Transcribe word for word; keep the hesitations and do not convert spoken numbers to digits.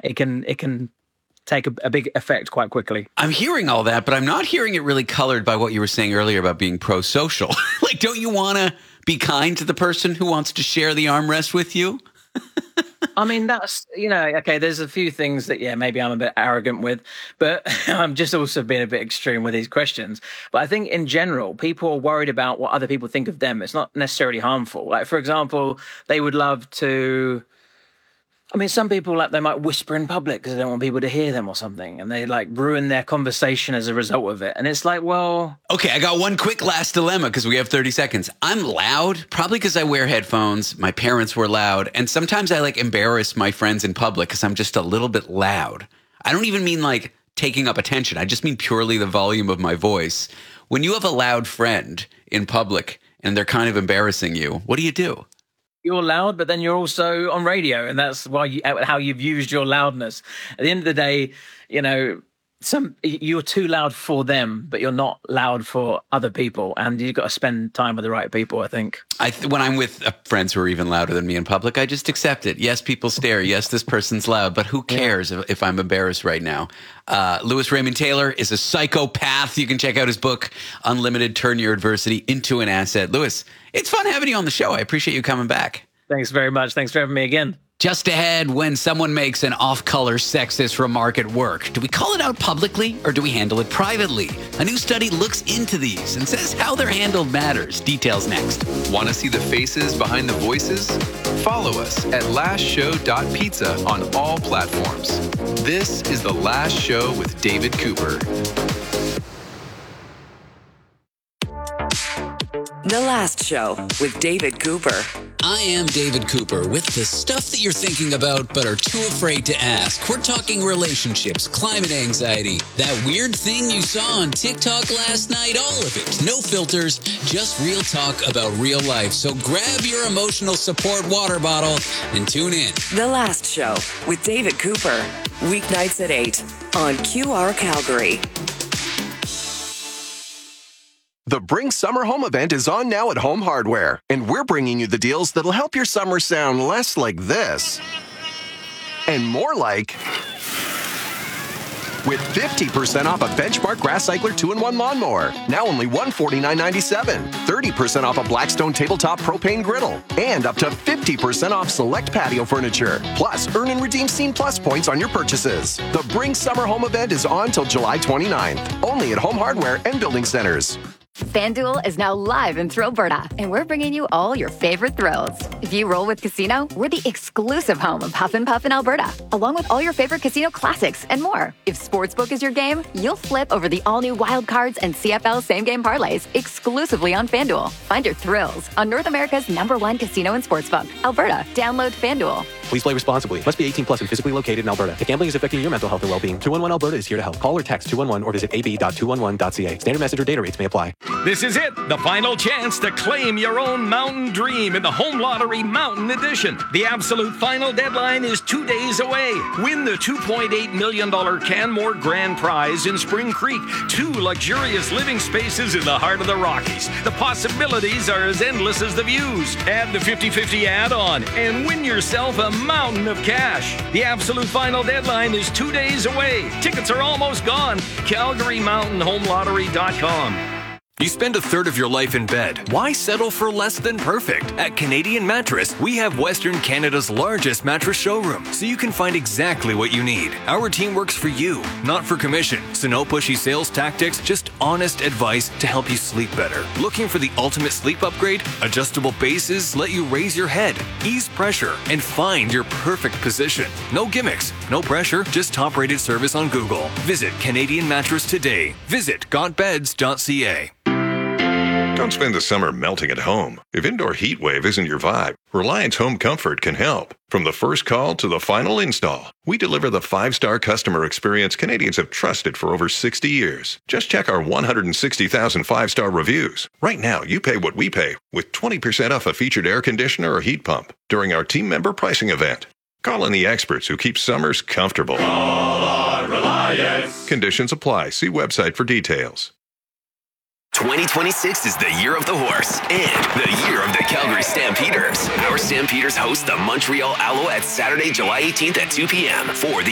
it can it can take a, a big effect quite quickly. I'm hearing all that, but I'm not hearing it really colored by what you were saying earlier about being pro-social. Like, don't you want to be kind to the person who wants to share the armrest with you? I mean, that's, you know, okay, there's a few things that, yeah, maybe I'm a bit arrogant with, but I'm just also being a bit extreme with these questions. But I think in general, people are worried about what other people think of them. It's not necessarily harmful. Like, for example, they would love to... I mean, some people, like, they might whisper in public because they don't want people to hear them or something, and they, like, ruin their conversation as a result of it. And it's like, well... Okay, I got one quick last dilemma because we have thirty seconds. I'm loud, probably because I wear headphones. My parents were loud. And sometimes I, like, embarrass my friends in public because I'm just a little bit loud. I don't even mean, like, taking up attention. I just mean purely the volume of my voice. When you have a loud friend in public and they're kind of embarrassing you, what do you do? You're loud, but then you're also on radio, and that's why you, how you've used your loudness. At the end of the day, you know, some you're too loud for them, but you're not loud for other people, and you've got to spend time with the right people, I think. I th- when I'm with uh, friends who are even louder than me in public, I just accept it. Yes, people stare. Yes, this person's loud, but who cares yeah. if, if I'm embarrassed right now? Uh, Louis Raymond Taylor is a psychopath. You can check out his book, Unlimited: Turn Your Adversity into an Asset. Louis, it's fun having you on the show. I appreciate you coming back. Thanks very much. Thanks for having me again. Just ahead, when someone makes an off-color sexist remark at work, do we call it out publicly or do we handle it privately? A new study looks into these and says how they're handled matters. Details next. Want to see the faces behind the voices? Follow us at last show dot pizza on all platforms. This is The Last Show with David Cooper. The Last Show with David Cooper. I am David Cooper with the stuff that you're thinking about but are too afraid to ask. We're talking relationships, climate anxiety, that weird thing you saw on TikTok last night, all of it. No filters, just real talk about real life. So grab your emotional support water bottle and tune in. The Last Show with David Cooper. Weeknights at eight on Q R Calgary. The Bring Summer Home event is on now at Home Hardware, and we're bringing you the deals that'll help your summer sound less like this and more like with fifty percent off a Benchmark Grass Cycler two in one lawnmower, now only one hundred forty-nine dollars and ninety-seven cents, thirty percent off a Blackstone tabletop propane griddle, and up to fifty percent off select patio furniture. Plus, earn and redeem Scene Plus points on your purchases. The Bring Summer Home event is on till July twenty-ninth, only at Home Hardware and Building Centers. FanDuel is now live in Thrillberta, and we're bringing you all your favorite thrills. If you roll with Casino, we're the exclusive home of Huff and Puff in Alberta, along with all your favorite casino classics and more. If Sportsbook is your game, you'll flip over the all-new Wild Cards and C F L same-game parlays exclusively on FanDuel. Find your thrills on North America's number one casino and sportsbook, Alberta. Download FanDuel. Please play responsibly. Must be eighteen plus and physically located in Alberta. If gambling is affecting your mental health or well-being, two one one Alberta is here to help. Call or text two one one or visit a b dot two one one dot c a. Standard message or data rates may apply. This is it, the final chance to claim your own mountain dream in the Home Lottery Mountain Edition. The absolute final deadline is two days away. Win the two point eight million dollars Canmore Grand Prize in Spring Creek. Two luxurious living spaces in the heart of the Rockies. The possibilities are as endless as the views. Add the fifty fifty add-on and win yourself a mountain of cash. The absolute final deadline is two days away. Tickets are almost gone. Calgary Mountain Home Lottery dot com. You spend a third of your life in bed. Why settle for less than perfect? At Canadian Mattress, we have Western Canada's largest mattress showroom, so you can find exactly what you need. Our team works for you, not for commission. So no pushy sales tactics, just honest advice to help you sleep better. Looking for the ultimate sleep upgrade? Adjustable bases let you raise your head, ease pressure, and find your perfect position. No gimmicks, no pressure, just top-rated service on Google. Visit Canadian Mattress today. Visit got beds dot c a. Don't spend the summer melting at home. If indoor heat wave isn't your vibe, Reliance Home Comfort can help. From the first call to the final install, we deliver the five-star customer experience Canadians have trusted for over sixty years. Just check our one hundred sixty thousand five-star reviews. Right now, you pay what we pay with twenty percent off a featured air conditioner or heat pump during our team member pricing event. Call in the experts who keep summers comfortable. Call on Reliance. Conditions apply. See website for details. twenty twenty-six is the year of the horse and the year of the Calgary Stampeders. Our Stampeders host the Montreal Alouettes Saturday, July eighteenth at two p.m. for the